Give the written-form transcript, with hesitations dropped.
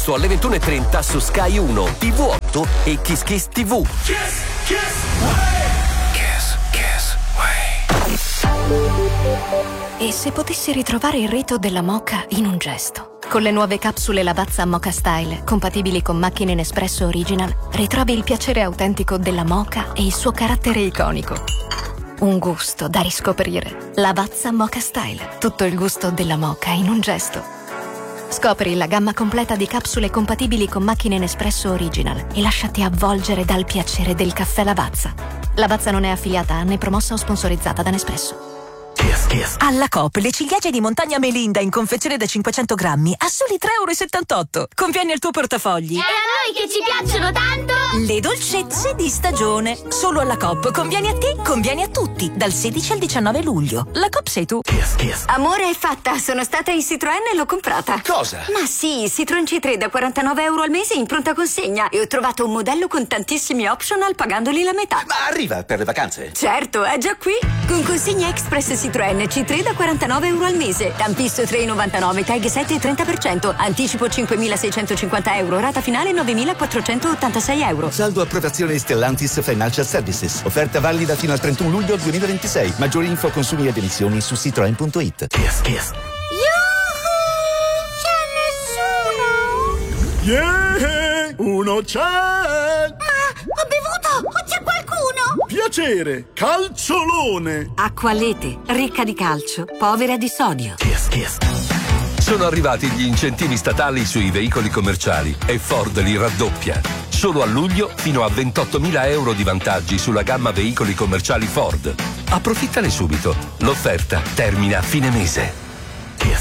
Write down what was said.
adesso alle 21:30 su Sky 1, TV8 e Kiss Kiss TV. Kiss Kiss Way. E se potessi ritrovare il rito della moka in un gesto? Con le nuove capsule Lavazza Moka Style, compatibili con macchine Nespresso Original, ritrovi il piacere autentico della moka e il suo carattere iconico. Un gusto da riscoprire. Lavazza Moka Style. Tutto il gusto della moka in un gesto. Scopri la gamma completa di capsule compatibili con macchine Nespresso Original e lasciati avvolgere dal piacere del caffè Lavazza. Lavazza non è affiliata né promossa o sponsorizzata da Nespresso. Alla Coop le ciliegie di montagna Melinda in confezione da 500 grammi a soli 3,78 €. Convieni al tuo portafogli. E a noi che ci piacciono tanto! Le dolcezze di stagione. Solo alla Coop. Convieni a te, convieni a tutti. Dal 16 al 19 luglio. La Coop sei tu. Amore, è fatta. Sono stata in Citroën e l'ho comprata. Cosa? Ma sì, Citroën C3 da 49 € al mese in pronta consegna. E ho trovato un modello con tantissimi optional pagandoli la metà. Ma arriva per le vacanze? Certo, è già qui. Con consegna express Citroën C3 da 49 € al mese. Tampisto 3,99, tag 7 e 30%. Anticipo 5.650 €. Rata finale 9.486 €. Saldo approvazione Stellantis Financial Services. Offerta valida fino al 31 luglio 2026. Maggiori info, consumi ed emissioni su citroen.it. Yeah! Uno c'è! Ho bevuto! O c'è qualcuno? Piacere! Calciolone! Acqualete, ricca di calcio, povera di sodio. Sono arrivati gli incentivi statali sui veicoli commerciali e Ford li raddoppia. Solo a luglio fino a 28.000 € di vantaggi sulla gamma veicoli commerciali Ford. Approfittane subito. L'offerta termina a fine mese.